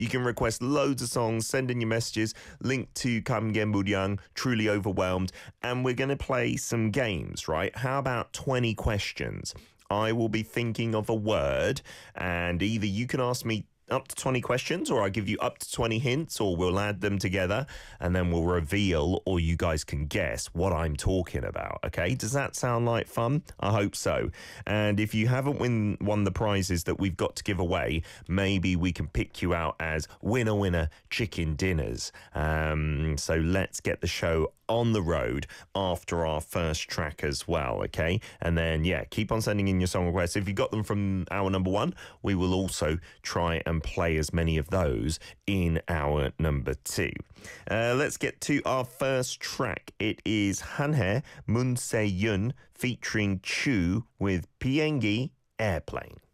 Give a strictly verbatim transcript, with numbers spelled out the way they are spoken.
You can request loads of songs, send in your messages, link to Kamgen Buryang, Truly Overwhelmed, and we're going to play some games, right? How about twenty questions? I will be thinking of a word, and either you can ask me up to twenty questions, or I give you up to twenty hints, or we'll add them together and then we'll reveal, or you guys can guess what I'm talking about. Okay, does that sound like fun? I hope so. And if you haven't win, won the prizes that we've got to give away, maybe we can pick you out as winner winner chicken dinners. Um, so let's get the show on the road after our first track as well, okay? And then, yeah, keep on sending in your song requests. If you got them from hour number one, we will also try and play as many of those in hour number two. Uh, let's get to our first track. It is Hanhae Moon Se-yoon featuring Chu with Biengi Airplane.